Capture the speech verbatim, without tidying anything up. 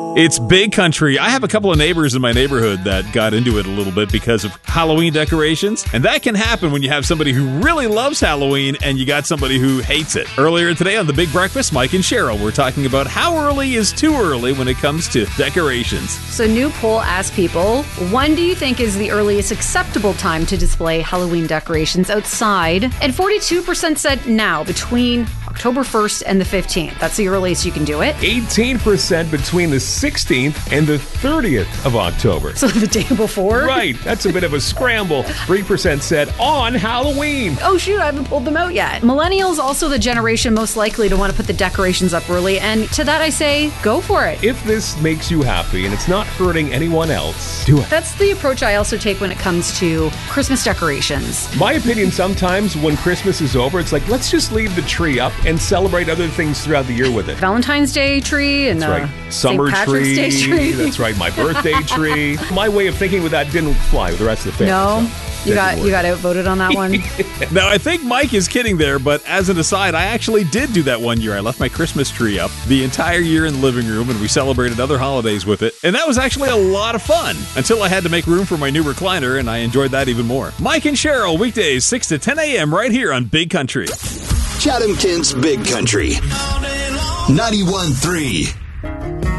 It's Big Country. I have a couple of neighbors in my neighborhood that got into it a little bit because of Halloween decorations. And that can happen when you have somebody who really loves Halloween and you got somebody who hates it. Earlier today on The Big Breakfast, Mike and Cheryl were talking about how early is too early when it comes to decorations. So, new poll asked people, when do you think is the earliest acceptable time to display Halloween decorations outside? And forty-two percent said now, between October first and the fifteenth. That's the earliest you can do it. eighteen percent between the sixteenth and the thirtieth of October. So the day before? Right. That's a bit of a scramble. three percent said on Halloween. Oh, shoot, I haven't pulled them out yet. Millennials also the generation most likely to want to put the decorations up early. And to that I say, go for it. If this makes you happy and it's not hurting anyone else, do it. That's the approach I also take when it comes to Christmas decorations. My opinion, sometimes when Christmas is over, it's like, let's just leave the tree up and celebrate other things throughout the year with it. Valentine's Day tree and That's uh, right. Summer Saint Patrick's tree. Day tree. That's right. My birthday tree. My way of thinking with that didn't fly with the rest of the family. No, so you got you got outvoted on that one. Now, I think Mike is kidding there, but as an aside, I actually did do that one year. I left my Christmas tree up the entire year in the living room, and we celebrated other holidays with it. And that was actually a lot of fun until I had to make room for my new recliner, and I enjoyed that even more. Mike and Cheryl, weekdays, six to ten a.m. right here on Big Country. Chatham Kent's Big Country. ninety-one point three